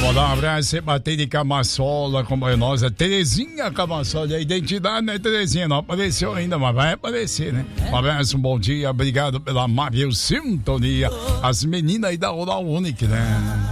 Mandar um abraço, você bater de Camassola, como é nós, a Terezinha Camassola, a identidade não é Terezinha, não apareceu ainda, mas vai aparecer, né? Um abraço, um bom dia, obrigado pela amável sintonia, as meninas aí da Oral Unique, né?